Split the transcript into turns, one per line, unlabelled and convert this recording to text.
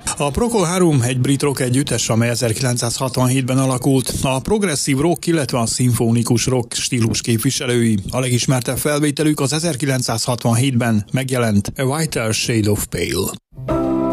A Procol Harum egy brit rock együttes, amely 1967-ben alakult. A progresszív rock, illetve a szimfonikus rock stílus képviselői. A legismertebb felvételük az 1967-ben megjelent A Whiter Shade of Pale.